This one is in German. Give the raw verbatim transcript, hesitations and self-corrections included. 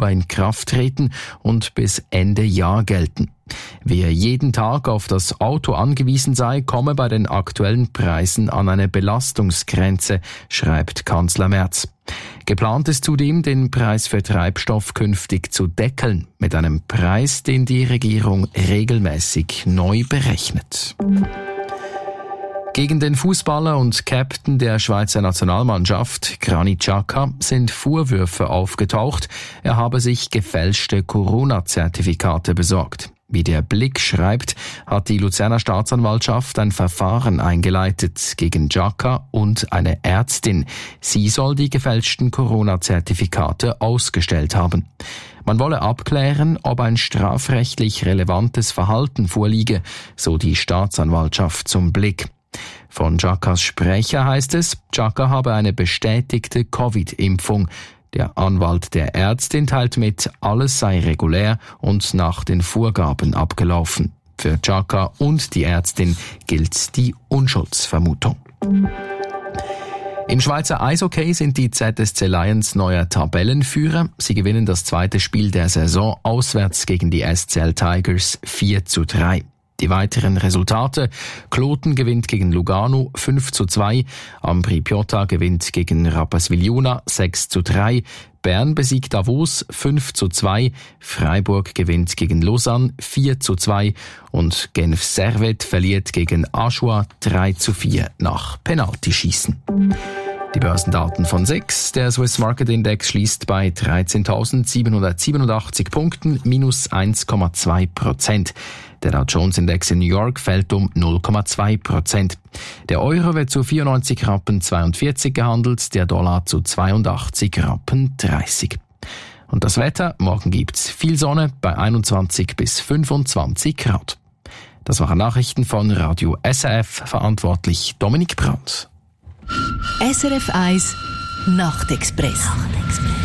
Oktober in Kraft treten und bis Ende Jahr gelten. Wer jeden Tag auf das Auto angewiesen sei, komme bei den aktuellen Preisen an eine Belastungsgrenze, schreibt Kanzler Merz. Geplant ist zudem, den Preis für Treibstoff künftig zu deckeln, mit einem Preis, den die Regierung regelmäßig neu berechnet. Gegen den Fußballer und Captain der Schweizer Nationalmannschaft, Granit Xhaka, sind Vorwürfe aufgetaucht, er habe sich gefälschte Corona-Zertifikate besorgt. Wie der Blick schreibt, hat die Luzerner Staatsanwaltschaft ein Verfahren eingeleitet gegen Xhaka und eine Ärztin. Sie soll die gefälschten Corona-Zertifikate ausgestellt haben. Man wolle abklären, ob ein strafrechtlich relevantes Verhalten vorliege, so die Staatsanwaltschaft zum Blick. Von Xhakas Sprecher heißt es, Xhaka habe eine bestätigte Covid-Impfung. Der Anwalt der Ärztin teilt mit, alles sei regulär und nach den Vorgaben abgelaufen. Für Xhaka und die Ärztin gilt die Unschuldsvermutung. Im Schweizer Eishockey sind die Z S C Lions neuer Tabellenführer. Sie gewinnen das zweite Spiel der Saison auswärts gegen die S C L Tigers vier zu drei. Die weiteren Resultate: Kloten gewinnt gegen Lugano fünf zu zwei, Ambri Piotta gewinnt gegen Rapperswil-Juna sechs zu drei, Bern besiegt Davos fünf zu zwei, Freiburg gewinnt gegen Lausanne vier zu zwei und Genf Servette verliert gegen Aschua drei zu vier nach Penaltyschießen. Die Börsendaten von sechs. Der Swiss Market Index schließt bei dreizehntausendsiebenhundertsiebenundachtzig Punkten, minus eins Komma zwei Prozent. Der Dow Jones Index in New York fällt um null Komma zwei Prozent. Der Euro wird zu vierundneunzig Rappen zweiundvierzig gehandelt, der Dollar zu zweiundachtzig Rappen dreißig. Und das Wetter: Morgen gibt's viel Sonne bei einundzwanzig bis fünfundzwanzig Grad. Das waren Nachrichten von Radio S R F, verantwortlich Dominik Brandt. S R F eins Nachtexpress. Nachtexpress.